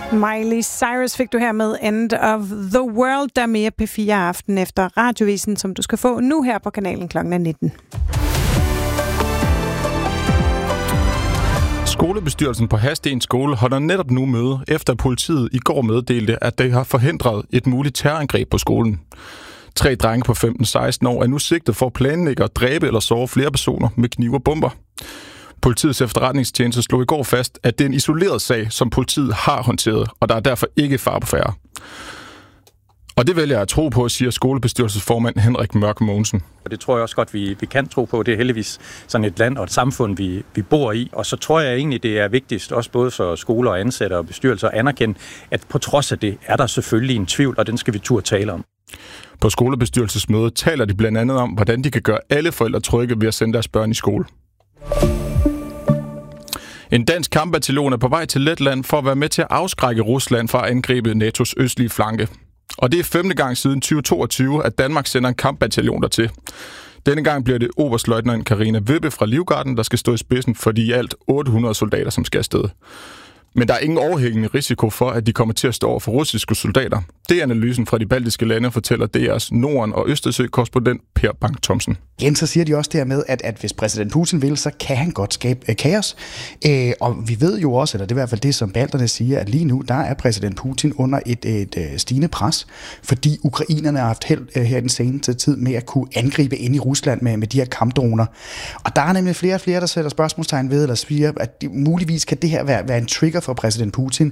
Miley Cyrus fik du her med End of the World, der er mere P4 Aften efter Radiovisen, som du skal få nu her på kanalen kl. 19. Skolebestyrelsen på Hadsten Skole holder netop nu møde, efter politiet i går meddelte, at det har forhindret et muligt terrorangreb på skolen. 3 drenge på 15-16 år er nu sigtet for at planlægge at dræbe eller såre flere personer med knive og bomber. Politiets efterretningstjeneste slog i går fast, at det er en isoleret sag, som politiet har håndteret, og der er derfor ikke fare på færre. Og det vælger jeg at tro på, siger skolebestyrelsesformand Henrik Mørk Mogensen. Og det tror jeg også godt, vi kan tro på. Det er heldigvis sådan et land og et samfund, vi bor i. Og så tror jeg egentlig, det er vigtigst, også både for skoler og ansatte og bestyrelser, at anerkende, at på trods af det, er der selvfølgelig en tvivl, og den skal vi turde tale om. På skolebestyrelsesmødet taler de blandt andet om, hvordan de kan gøre alle forældre trygge ved at sende deres børn i skole. En dansk kampbataljon er på vej til Letland for at være med til at afskrække Rusland fra at angribe NATO's østlige flanke. Og det er 5. gang siden 2022, at Danmark sender en kampbataljon dertil. Denne gang bliver det oberstløjtnant Karina Wibbe fra Livgarden, der skal stå i spidsen for de i alt 800 soldater, som skal afsted. Men der er ingen overhængende risiko for, at de kommer til at stå over for russiske soldater. Det er analysen fra de baltiske lande, fortæller DR's Norden- og Østersø-korrespondent Per Bang-Thomsen. Igen så siger de også dermed, at hvis præsident Putin vil, så kan han godt skabe kaos. Og vi ved jo også, eller det er i hvert fald det, som balterne siger, at lige nu, der er præsident Putin under et stigende pres, fordi ukrainerne har haft held her den seneste tid med at kunne angribe ind i Rusland med de her kampdroner. Og der er nemlig flere og flere, der sætter spørgsmålstegn ved, eller siger, at muligvis kan det her være en trigger for præsident Putin.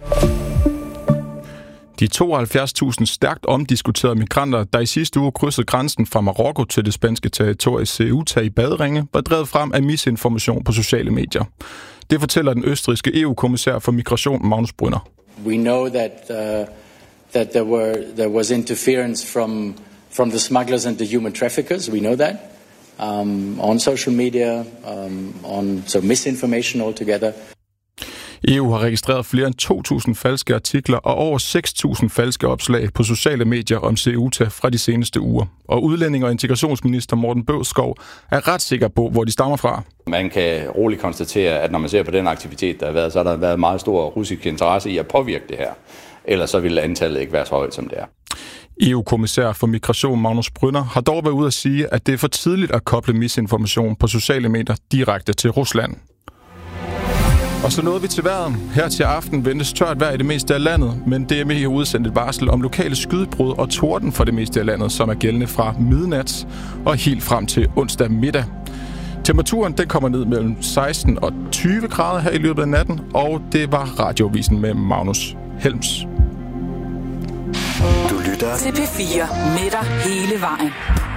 De 72.000 stærkt omdiskuterede migranter, der i sidste uge krydsede grænsen fra Marokko til det spanske territorie Ceuta i baderinge, var drevet frem af misinformation på sociale medier. Det fortæller den østrigske EU-kommissær for migration, Magnus Brunner. We know that there was interference from the smugglers and the human traffickers. We know that on social media, so misinformation altogether. EU har registreret flere end 2.000 falske artikler og over 6.000 falske opslag på sociale medier om Ceuta fra de seneste uger. Og udlænding- og integrationsminister Morten Bødskov er ret sikker på, hvor de stammer fra. Man kan roligt konstatere, at når man ser på den aktivitet, der har været, så har der været meget stor russisk interesse i at påvirke det her. Ellers så ville antallet ikke være så højt, som det er. EU-kommissær for migration Magnus Brunner har dog været ude at sige, at det er for tidligt at koble misinformation på sociale medier direkte til Rusland. Og så nåede vi til vejret. Her til aften ventes tørt vejr i det meste af landet, men DME har udsendt et varsel om lokale skydebrud og torden for det meste af landet, som er gældende fra midnat og helt frem til onsdag middag. Temperaturen den kommer ned mellem 16 og 20 grader her i løbet af natten, og det var Radiovisen med Magnus Helms. Du lytter til P4 med dig hele vejen.